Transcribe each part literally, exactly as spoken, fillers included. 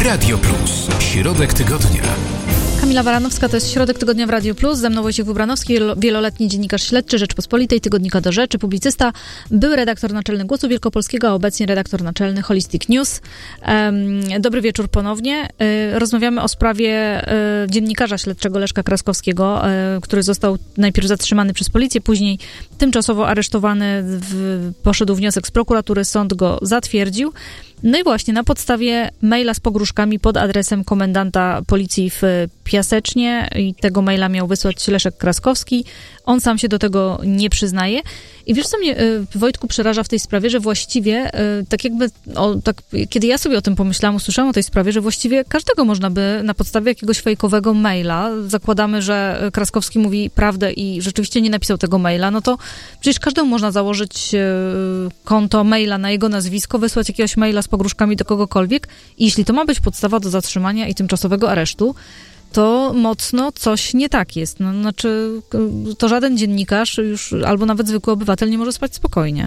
Radio Plus. Środek tygodnia. Kamila Baranowska, to jest Środek Tygodnia w Radio Plus. Ze mną Wojciech Wybranowski, wieloletni dziennikarz śledczy Rzeczpospolitej, Tygodnika Do Rzeczy, publicysta, były redaktor naczelny Głosu Wielkopolskiego, a obecnie redaktor naczelny Holistic News. Um, dobry wieczór ponownie. Y, rozmawiamy o sprawie y, dziennikarza śledczego Leszka Kraskowskiego, y, który został najpierw zatrzymany przez policję, później tymczasowo aresztowany. W, poszedł wniosek z prokuratury, sąd go zatwierdził. No i właśnie na podstawie maila z pogróżkami pod adresem komendanta policji w Piasecznie i tego maila miał wysłać Leszek Kraskowski. On sam się do tego nie przyznaje. I wiesz, co mnie, Wojtku, przeraża w tej sprawie, że właściwie, tak jakby, o, tak, kiedy ja sobie o tym pomyślałam, usłyszałam o tej sprawie, że właściwie każdego można by na podstawie jakiegoś fejkowego maila, zakładamy, że Kraskowski mówi prawdę i rzeczywiście nie napisał tego maila, no to przecież każdemu można założyć konto maila na jego nazwisko, wysłać jakiegoś maila z pogróżkami do kogokolwiek i jeśli to ma być podstawa do zatrzymania i tymczasowego aresztu, to mocno coś nie tak jest. No, znaczy, to żaden dziennikarz już, albo nawet zwykły obywatel nie może spać spokojnie.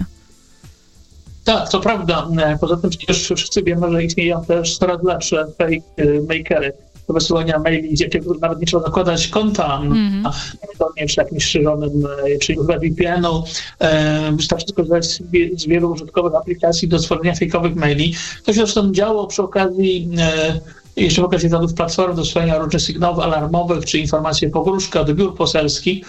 Tak, to prawda. Poza tym przecież wszyscy wiemy, że istnieją też coraz lepsze fake makery do wysyłania maili, gdzie nawet nie trzeba zakładać konta mm-hmm. na stronie, czy jakimś strzeżonym, czy V P N-u. Wystarczy skorzystać z, z wielu użytkowych aplikacji do stworzenia fejkowych maili. To się zresztą działo przy okazji jeszcze w okresie rządów Platformy do stworzenia różnych sygnałów alarmowych, czy informacji pogróżka do biur poselskich.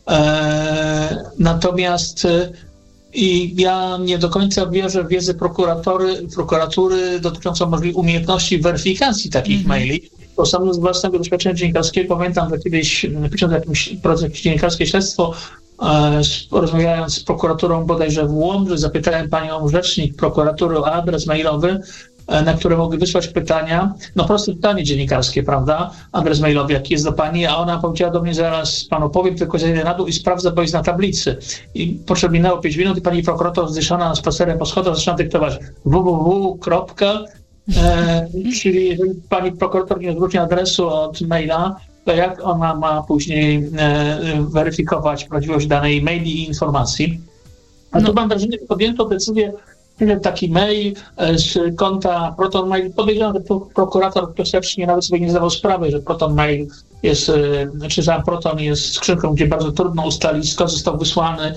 E, natomiast e, i ja nie do końca wierzę w wiedzę prokuratory, prokuratury dotyczącą możliwej umiejętności weryfikacji takich mm-hmm. maili. Bo sam z własnego doświadczenia dziennikarskiego pamiętam, że kiedyś pisząc jakimś jakieś dziennikarskie śledztwo, e, rozmawiając z prokuraturą bodajże w Łomży, zapytałem panią rzecznik prokuratury o adres mailowy, na które mogli wysłać pytania, no proste pytanie dziennikarskie, prawda, adres mailowy, jaki jest do pani, a ona powiedziała do mnie, zaraz panu powiem, tylko zejdę na dół i sprawdzę, bo jest na tablicy. I potrzebne minęło pięć minut i pani prokurator zdyszona spacerem po schodach zaczyna dyktować www. E, czyli jeżeli pani prokurator nie zwróci adresu od maila, to jak ona ma później e, weryfikować prawdziwość danej maili i informacji? A no. Tu mam wrażenie, że podjęto decyzję, taki mail z konta Proton Mail. Podejrzewam, że prokurator Piasecznie nawet sobie nie zdawał sprawy, że Proton Mail jest, czy za Proton jest skrzynką, gdzie bardzo trudno ustalić, skąd został wysłany.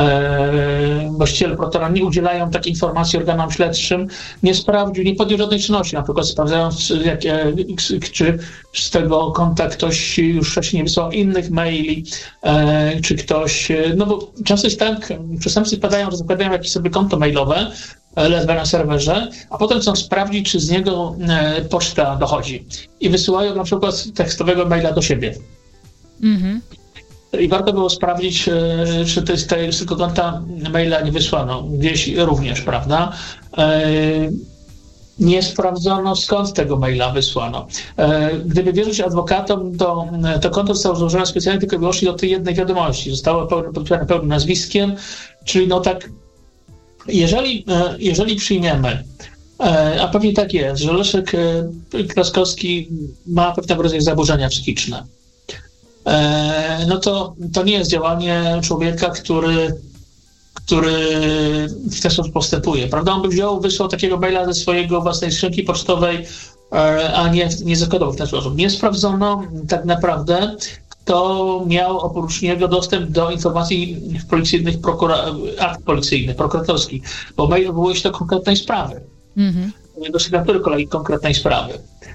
E, właściciele Protona nie udzielają takiej informacji organom śledczym. Nie sprawdził, nie podjął żadnej czynności, na przykład sprawdzając, jak, czy z tego konta ktoś już wcześniej nie wysłał innych maili, e, czy ktoś, no bo często jest tak, przestępcy padają, że zakładają jakieś sobie konto mailowe, leżą na serwerze, a potem chcą sprawdzić, czy z niego e, poczta dochodzi. I wysyłają na przykład tekstowego maila do siebie. Mhm. I warto było sprawdzić, e, czy to jest z tego konta maila nie wysłano. Gdzieś również, prawda? E, nie sprawdzono, skąd tego maila wysłano. E, gdyby wierzyć adwokatom, to to konto zostało złożone specjalnie tylko i wyłącznie do tej jednej wiadomości. Zostało podpisane pełnym nazwiskiem, czyli no tak. Jeżeli, jeżeli przyjmiemy, a pewnie tak jest, że Leszek Kraskowski ma pewnego rodzaju zaburzenia psychiczne, no to, to nie jest działanie człowieka, który, który w ten sposób postępuje, prawda? On by wziął, wysłał takiego maila ze swojego własnej skrzynki pocztowej, a nie, nie zakładał w ten sposób. Nie sprawdzono tak naprawdę, to miał oprócz niego dostęp do informacji policyjnych, prokura- akt policyjnych, prokuratorskich, bo mail odwołuje się do konkretnej sprawy, mm-hmm. do sygnatury kolei konkretnej sprawy.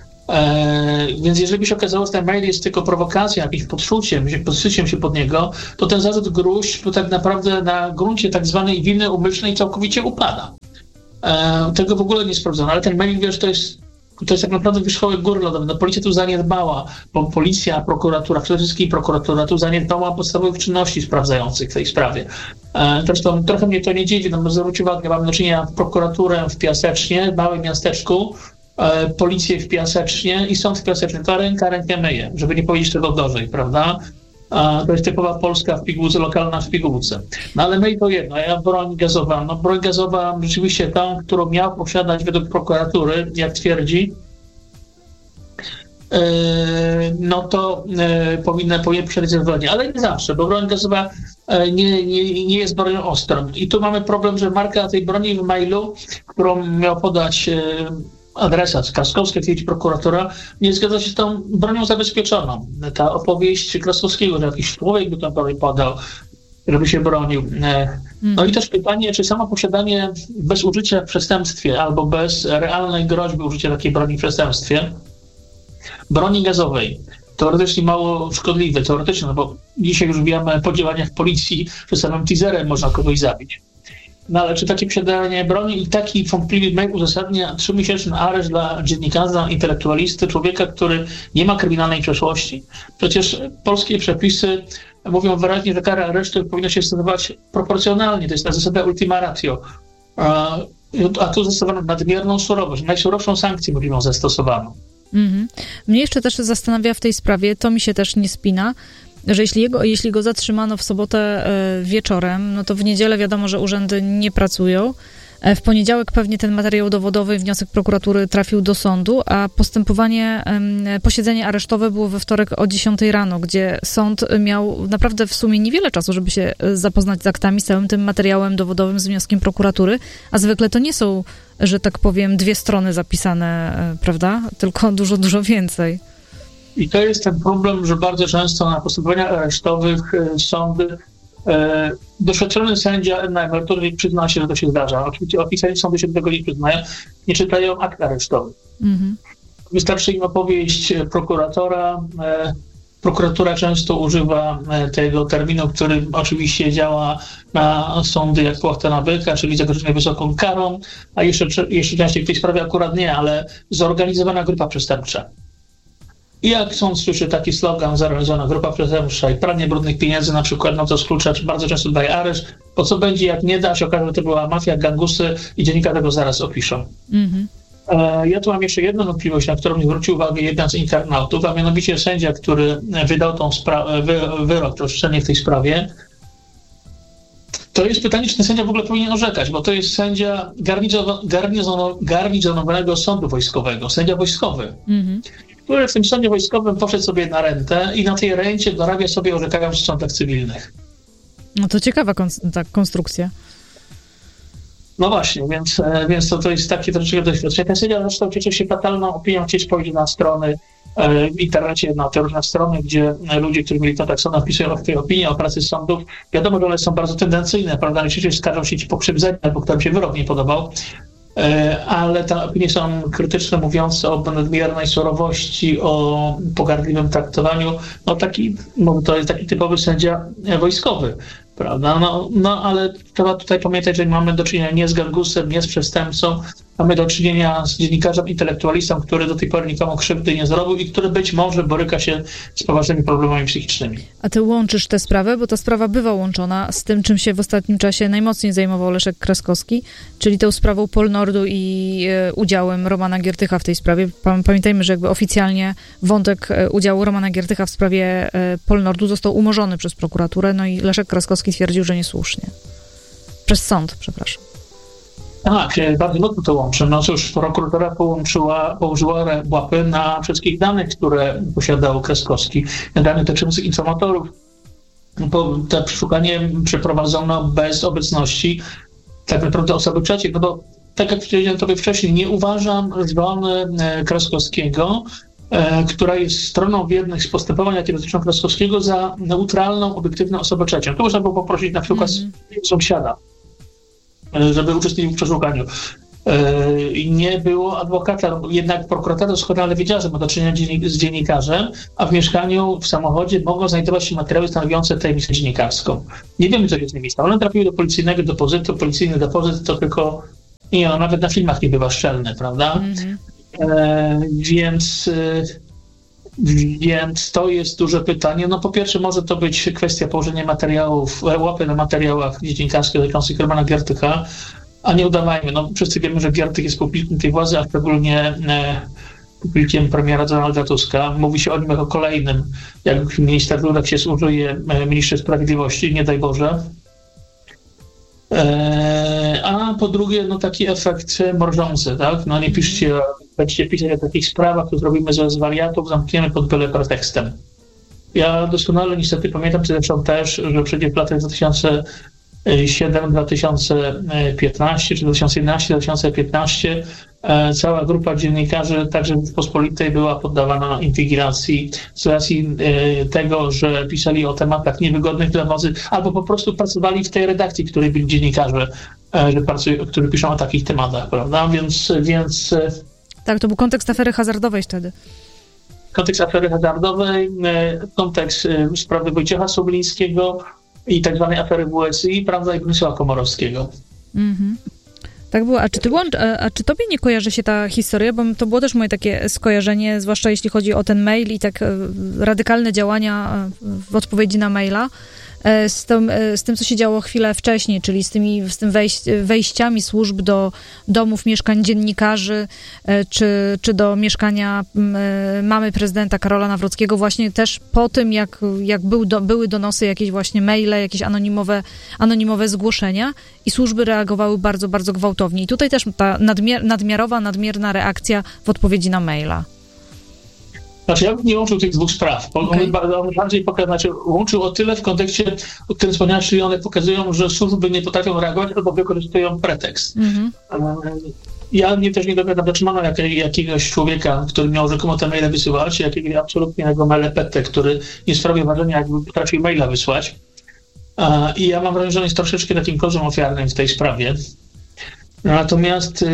E, więc jeżeli by się okazało, że ten mail jest tylko prowokacją, jakimś podszyciem, podszyciem się pod niego, to ten zarzut gruźb tak naprawdę na gruncie tak zwanej winy umyślnej całkowicie upada. E, tego w ogóle nie sprawdzono, ale ten mail, wiesz, to jest To jest tak naprawdę wierzchołek góry lodowej. No, policja tu zaniedbała, bo policja, prokuratura, przede wszystkim prokuratura tu zaniedbała podstawowych czynności sprawdzających w tej sprawie. E, zresztą trochę mnie to nie dziwi, no zwróć uwagę, mamy do czynienia prokuraturę w Piasecznie, w małym miasteczku, e, policję w Piasecznie i sąd w Piasecznie. To ręka rękę myje, żeby nie powiedzieć tego gorzej, prawda? To jest typowa Polska w pigułce, lokalna w pigułce. No ale my i to jedno, ja broń gazowa, no broń gazowa rzeczywiście tą, którą miał posiadać według prokuratury, jak twierdzi, yy, no to yy, powinna, powinien posiadać bronię, ale nie zawsze, bo broń gazowa yy, nie, nie, nie jest bronią ostrą. I tu mamy problem, że marka tej broni w mailu, którą miał podać yy, adresat Kraskowska, twierdzi prokuratora, nie zgadza się z tą bronią zabezpieczoną. Ta opowieść Kraskowskiego, że jakiś człowiek by tam podał, żeby się bronił. No i też pytanie, czy samo posiadanie bez użycia w przestępstwie albo bez realnej groźby użycia takiej broni w przestępstwie, broni gazowej, teoretycznie mało szkodliwe, teoretycznie, no bo dzisiaj już wiemy po działaniach policji, że samym teaserem można kogoś zabić. No ale czy takie posiadanie broni i taki wątpliwy mail uzasadnia trzymiesięczny areszt dla dziennikarza, intelektualisty, człowieka, który nie ma kryminalnej przeszłości? Przecież polskie przepisy mówią wyraźnie, że kara aresztu powinna się stosować proporcjonalnie, to jest ta zasada ultima ratio. A, a tu zastosowano nadmierną surowość, najsurowszą sankcję mówimy zastosowaną. Mm-hmm. Mnie jeszcze też zastanawia w tej sprawie, to mi się też nie spina, że jeśli, jego, jeśli go zatrzymano w sobotę y, wieczorem, no to w niedzielę wiadomo, że urzędy nie pracują. W poniedziałek pewnie ten materiał dowodowy, wniosek prokuratury trafił do sądu, a postępowanie, y, posiedzenie aresztowe było we wtorek o dziesiątej rano, gdzie sąd miał naprawdę w sumie niewiele czasu, żeby się zapoznać z aktami, z całym tym materiałem dowodowym, z wnioskiem prokuratury, a zwykle to nie są, że tak powiem, dwie strony zapisane, y, prawda? Tylko dużo, dużo więcej. I to jest ten problem, że bardzo często na postępowaniach aresztowych sądy, e, doświadczony sędzia na emeryturze przyzna się, że to się zdarza. Oczywiście oficjalnie sądy się do tego nie przyznają, nie czytają akt aresztowych. Mm-hmm. Wystarczy im opowieść prokuratora. E, prokuratura często używa tego terminu, który oczywiście działa na sądy jak płachta na byka, czyli zagrożenie wysoką karą, a jeszcze, jeszcze częściej w tej sprawie akurat nie, ale zorganizowana grupa przestępcza. I jak sąd słyszy taki slogan, zorganizowana grupa przestępcza i pranie brudnych pieniędzy na przykład, no to skrócza, bardzo często daje areszt, bo co będzie, jak nie da się okaże, że to była mafia, gangusy i dziennikarze tego zaraz opiszą. Mm-hmm. E, ja tu mam jeszcze jedną wątpliwość, na którą mi zwrócił uwagę jeden z internautów, a mianowicie sędzia, który wydał tą spra- wy- wyrok, to orzeczenie w tej sprawie. To jest pytanie, czy ten sędzia w ogóle powinien orzekać, bo to jest sędzia garnizono- garnizono- garnizonowanego sądu wojskowego, sędzia wojskowy. Mm-hmm. który w tym sądzie wojskowym poszedł sobie na rentę i na tej rencie dorabia sobie orzekając w sądach cywilnych. No to ciekawa kon- ta konstrukcja. No właśnie, więc, więc to, to jest takie troszeczkę doświadczenie. Ten sędzia zresztą cieszy się fatalną opinią, gdzieś pójdzie na strony e, w internecie, na te różne strony, gdzie ludzie, którzy mieli to tak samo wpisują w tej opinii o pracy sądów. Wiadomo, że one są bardzo tendencyjne, prawda? Najczęściej skarżą się ci pokrzywdzeni, albo którym się wyrok nie podobał. Ale te opinie są krytyczne, mówiące o nadmiernej surowości, o pogardliwym traktowaniu. No taki, no to jest taki typowy sędzia wojskowy, prawda? No, no ale trzeba tutaj pamiętać, że mamy do czynienia nie z gangusem, nie z przestępcą, mamy do czynienia z dziennikarzem, intelektualistą, który do tej pory nikomu krzywdy nie zrobił i który być może boryka się z poważnymi problemami psychicznymi. A ty łączysz tę sprawę, bo ta sprawa bywa łączona z tym, czym się w ostatnim czasie najmocniej zajmował Leszek Kraskowski, czyli tą sprawą Polnordu i e, udziałem Romana Giertycha w tej sprawie. Pamiętajmy, że jakby oficjalnie wątek e, udziału Romana Giertycha w sprawie e, Polnordu został umorzony przez prokuraturę, no i Leszek Kraskowski twierdził, że niesłusznie. Przez sąd, przepraszam. Tak, bardzo mocno to łączy. No cóż, prokuratura połączyła, położyła łapy na wszystkich danych, które posiadał Kraskowski, danych dotyczących informatorów. Bo to przeszukanie przeprowadzono bez obecności tak naprawdę osoby trzeciej. No bo tak jak powiedziałem tobie wcześniej, nie uważam żony Kraskowskiego, e, która jest stroną w jednych z postępowań, jakie dotyczą Kraskowskiego, za neutralną, obiektywną osobę trzecią. Tu można było poprosić na przykład mm-hmm. sąsiada, żeby uczestniczył w przeszukaniu. I nie było adwokata, jednak prokurator doskonale wiedział, że ma do czynienia z dziennikarzem, a w mieszkaniu, w samochodzie mogą znajdować się materiały stanowiące tajemnicę dziennikarską. Nie wiemy, co się z nimi stało. One trafiły do policyjnego depozytu, policyjny depozyt to tylko, nie no, nawet na filmach nie bywa szczelny, prawda? Mm-hmm. E, więc, e, więc to jest duże pytanie. No po pierwsze może to być kwestia położenia materiałów, łapy na materiałach dziennikarskich dotyczących Romana Giertycha, a nie udawajmy, no wszyscy wiemy, że Giertych jest publikiem tej władzy, a szczególnie e, publikiem premiera Donalda Tuska. Mówi się o nim jako kolejnym, jak minister Dudek się zużyje e, ministrze sprawiedliwości, nie daj Boże. E, a po drugie, no taki efekt mrożący, tak? No nie piszcie, będziecie pisać o takich sprawach, które zrobimy z wariatów, zamkniemy pod byle pretekstem. Ja doskonale niestety pamiętam, zresztą też, że przecież w latach dwa tysiące siódmym, dwa tysiące piętnastym czy dwa tysiące jedenastym, dwa tysiące piętnastym cała grupa dziennikarzy, także w Pospolitej, była poddawana inwigilacji z racji tego, że pisali o tematach niewygodnych dla władzy, albo po prostu pracowali w tej redakcji, w której byli dziennikarze, że pracują, którzy piszą o takich tematach, prawda? Więc, więc... Tak, to był kontekst afery hazardowej wtedy. Kontekst afery hazardowej, kontekst sprawy Wojciecha Soblińskiego i tak zwanej afery W S I, prawda, i Bronisława Komorowskiego. Mhm. Tak było. A czy, ty łącz, a, a czy tobie nie kojarzy się ta historia? Bo to było też moje takie skojarzenie, zwłaszcza jeśli chodzi o ten mail i tak radykalne działania w odpowiedzi na maila, z tym, z tym co się działo chwilę wcześniej, czyli z tymi z tym wejś, wejściami służb do domów, mieszkań dziennikarzy, czy, czy do mieszkania mamy prezydenta Karola Nawrockiego, właśnie też po tym, jak, jak był do, były donosy, jakieś właśnie maile, jakieś anonimowe, anonimowe zgłoszenia i służby reagowały bardzo, bardzo gwałtownie. I tutaj też ta nadmiar, nadmiarowa, nadmierna reakcja w odpowiedzi na maila. Znaczy, ja bym nie łączył tych dwóch spraw. Okay. On bardziej pokazał, znaczy, łączył o tyle w kontekście, o którym wspomniałeś, czyli one pokazują, że służby nie potrafią reagować albo wykorzystują pretekst. Mm-hmm. Ja nie, też nie dowiadam, zatrzymano jak, jakiegoś człowieka, który miał rzekomo te maile wysyłać, jakiegoś absolutnego melepetę, który nie sprawił wrażenia, jakby potrafił maila wysłać. I ja mam wrażenie, że on jest troszeczkę takim kozłem ofiarnym w tej sprawie. Natomiast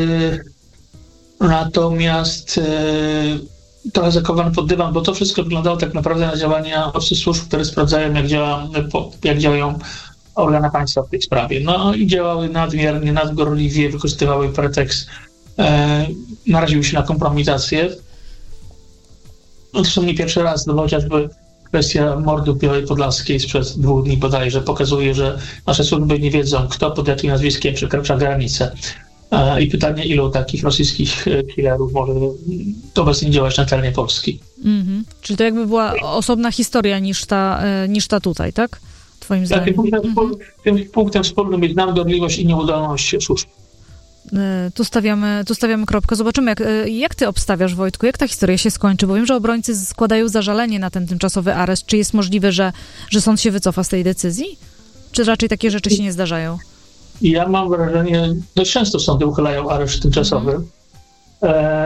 natomiast trochę zakowany pod dywan, bo to wszystko wyglądało tak naprawdę na działania obcych służb, które sprawdzają, jak, działa, jak działają organy państwa w tej sprawie. No i działały nadmiernie, nadgorliwie, wykorzystywały pretekst, e, naraziły się na kompromitację. No to są nie pierwszy raz, no chociażby kwestia mordu w Białej Podlaskiej sprzed dwóch dni bodajże pokazuje, że nasze służby nie wiedzą, kto pod jakim nazwiskiem przekracza granicę. I pytanie, ilu takich rosyjskich killerów może obecnie działać na terenie Polski. Mm-hmm. Czyli to jakby była osobna historia niż ta, niż ta tutaj, tak? Twoim zdaniem. Tak, tym punktem, mm-hmm. tym punktem wspólnym jest nadgorliwość i nieudolność służb. Tu stawiamy, tu stawiamy kropkę. Zobaczymy, jak, jak ty obstawiasz, Wojtku, jak ta historia się skończy, bo wiem, że obrońcy składają zażalenie na ten tymczasowy areszt. Czy jest możliwe, że, że sąd się wycofa z tej decyzji? Czy raczej takie rzeczy się nie zdarzają? I ja mam wrażenie, dość często sądy uchylają areszt tymczasowy. Mm. E,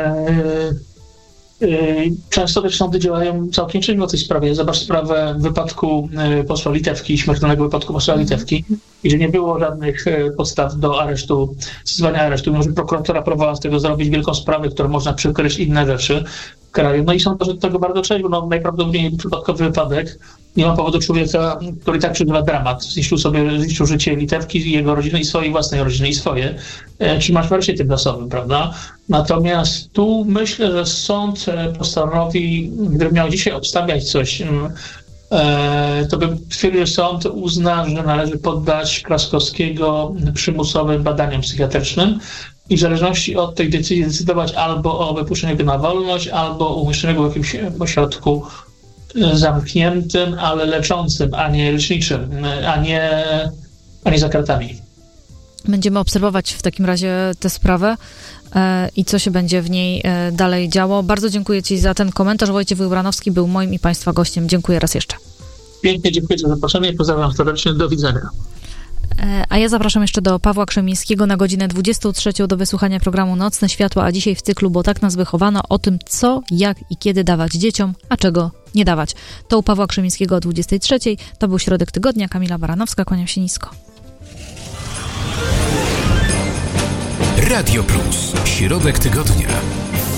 e, często też sądy działają całkiem czynnie w tej sprawie. Zobacz sprawę wypadku posła Litewki, śmiertelnego wypadku posła mm. Litewki, gdzie nie było żadnych podstaw do aresztu, zezwania aresztu. Mimo że prokuratura próbowała z tego zrobić wielką sprawę, którą można przykryć inne rzeczy w kraju. No i są do tego bardzo często, no najprawdopodobniej przypadkowy wypadek. Nie ma powodu człowieka, który tak przeżywa dramat. Zniszczył sobie, zniszczył życie Litewki, jego rodziny i swojej własnej rodziny i swoje. E, czy masz wersję tymczasowym, prawda? Natomiast tu myślę, że sąd postanowi, gdyby miał dzisiaj obstawiać coś, e, to bym stwierdził, że sąd uzna, że należy poddać Kraskowskiego przymusowym badaniom psychiatrycznym i w zależności od tej decyzji decydować albo o wypuszczeniu go na wolność, albo o umieszczeniu go w jakimś ośrodku zamkniętym, ale leczącym, a nie leczniczym, a nie, a nie za kratami. Będziemy obserwować w takim razie tę sprawę e, i co się będzie w niej e, dalej działo. Bardzo dziękuję ci za ten komentarz. Wojciech Wybranowski był moim i państwa gościem. Dziękuję raz jeszcze. Pięknie dziękuję za zaproszenie i pozdrawiam serdecznie. Do widzenia. A ja zapraszam jeszcze do Pawła Krzemińskiego na godzinę dwudziestą trzecią do wysłuchania programu Nocne Światła, a dzisiaj w cyklu Bo tak nas wychowano, o tym, co, jak i kiedy dawać dzieciom, a czego nie dawać. To u Pawła Krzemińskiego o dwudziestej trzeciej. To był Środek Tygodnia. Kamila Baranowska, kłaniam się nisko. Radio Plus. Środek Tygodnia.